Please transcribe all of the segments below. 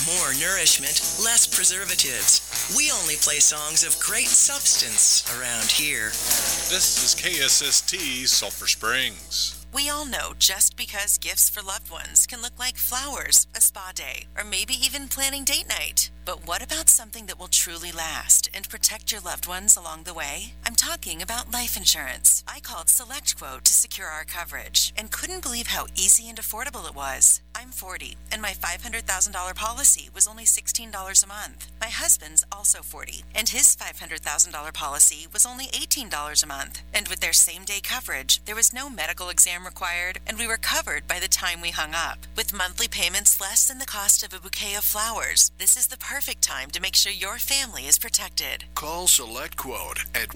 More nourishment, less preservatives. We only play songs of great substance around here. This is KSST Sulphur Springs. We all know just because gifts for loved ones can look like flowers, a spa day, or maybe even planning date night. But what about something that will truly last and protect your loved ones along the way? I'm talking about life insurance. I called SelectQuote to secure our coverage and couldn't believe how easy and affordable it was. I'm 40, and my $500,000 policy was only $16 a month. My husband's also 40, and his $500,000 policy was only $18 a month. And with their same-day coverage, there was no medical exam required, and we were covered by the time we hung up. With monthly payments less than the cost of a bouquet of flowers, this is the perfect time to make sure your family is protected. Call SelectQuote at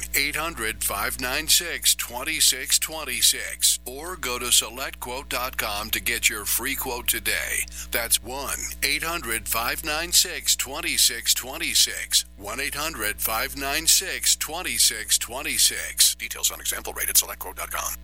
1-800-596-2626 or go to SelectQuote.com to get your free quote today. That's 1-800-596-2626. 1-800-596-2626. Details on example rate at SelectQuote.com.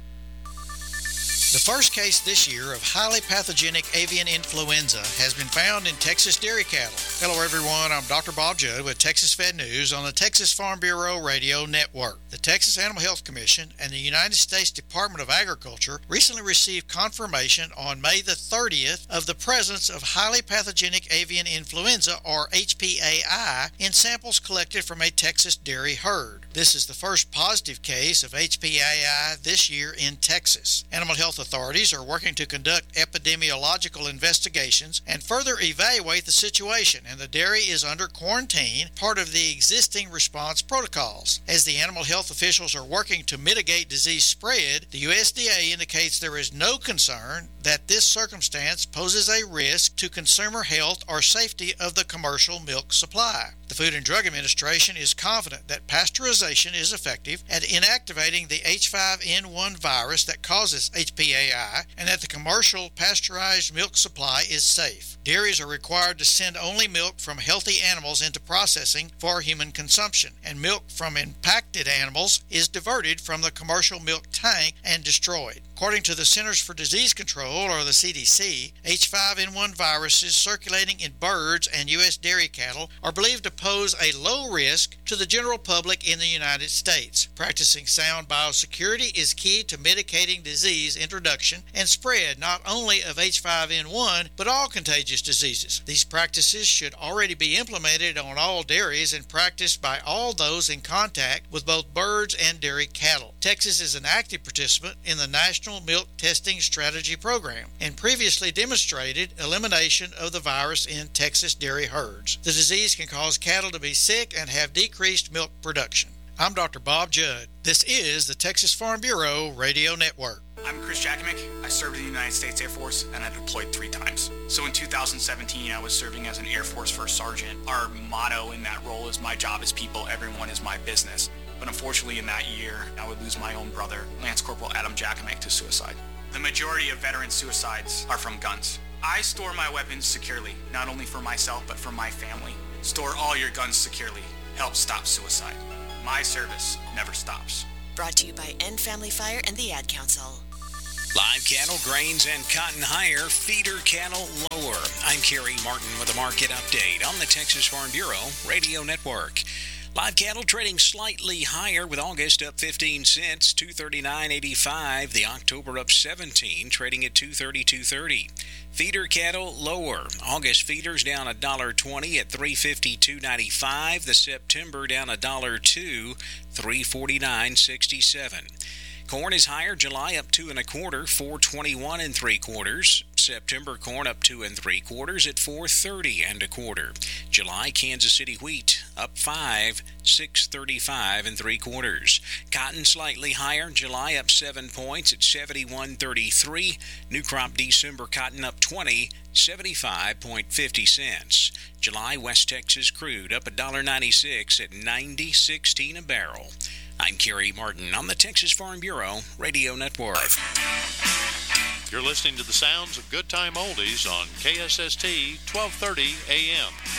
The first case this year of highly pathogenic avian influenza has been found in Texas dairy cattle. Hello everyone, I'm Dr. Bob Judd with Texas Fed News on the Texas Farm Bureau Radio Network. The Texas Animal Health Commission and the United States Department of Agriculture recently received confirmation on May the 30th of the presence of highly pathogenic avian influenza, or HPAI, in samples collected from a Texas dairy herd. This is the first positive case of HPAI this year in Texas. Animal health authorities are working to conduct epidemiological investigations and further evaluate the situation, and the dairy is under quarantine, part of the existing response protocols. As the animal health officials are working to mitigate disease spread, the USDA indicates there is no concern that this circumstance poses a risk to consumer health or safety of the commercial milk supply. The Food and Drug Administration is confident that pasteurization is effective at inactivating the H5N1 virus that causes HPAI and that the commercial pasteurized milk supply is safe. Dairies are required to send only milk from healthy animals into processing for human consumption, and milk from impacted animals is diverted from the commercial milk tank and destroyed. According to the Centers for Disease Control, or the CDC, H5N1 viruses circulating in birds and U.S. dairy cattle are believed to pose a low risk to the general public in the United States. Practicing sound biosecurity is key to mitigating disease introduction and spread not only of H5N1, but all contagious diseases. These practices should already be implemented on all dairies and practiced by all those in contact with both birds and dairy cattle. Texas is an active participant in the National Milk Testing Strategy Program and previously demonstrated elimination of the virus in Texas dairy herds. The disease can cause cattle to be sick and have decreased milk production. I'm Dr. Bob Judd. This is the Texas Farm Bureau Radio Network. I'm Chris Jakimick. I served in the United States Air Force and I deployed 3 times. So in 2017, I was serving as an Air Force First Sergeant. Our motto in that role is, my job is people, everyone is my business. But unfortunately in that year, I would lose my own brother, Lance Corporal Adam Jakimick, to suicide. The majority of veteran suicides are from guns. I store my weapons securely, not only for myself, but for my family. Store all your guns securely. Help stop suicide. My service never stops. Brought to you by End Family Fire and the Ad Council. Live cattle, grains, and cotton higher, feeder cattle lower. I'm Kerry Martin with a market update on the Texas Farm Bureau Radio Network. Live cattle trading slightly higher, with August up 15 cents, $239.85. The October up 17, trading at $230.30. Feeder cattle lower. August feeders down $1.20 at $352.95. The September down $1.02, $349.67. Corn is higher. July up 2 1/4, $421 3/4. September corn up 2 3/4 at $430 1/4. July Kansas City wheat up 5, $635 3/4. Cotton slightly higher. July up 7 points at $71.33. New crop December cotton up 20, 75.50 cents. July West Texas crude up $1.96 at $90.16 a barrel. I'm Kerry Martin on the Texas Farm Bureau Radio Network. You're listening to the sounds of Good Time Oldies on KSST 1230 AM.